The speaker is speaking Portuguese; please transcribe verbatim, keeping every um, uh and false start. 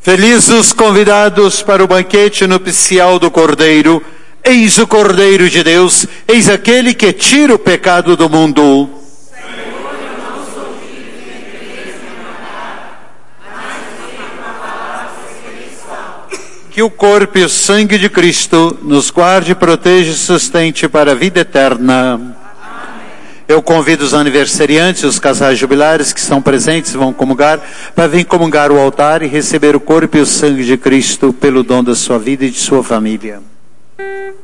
Felizes os convidados para o banquete nupcial do Cordeiro. Eis o Cordeiro de Deus, eis aquele que tira o pecado do mundo. Senhor, eu não sou digno de entregues minha palavra, mas dize uma palavra sem ressalva. Que o corpo e o sangue de Cristo nos guarde, proteja e sustente para a vida eterna. Eu convido os aniversariantes, os casais jubilares que estão presentes, vão comungar, para vir comungar o altar e receber o corpo e o sangue de Cristo pelo dom da sua vida e de sua família.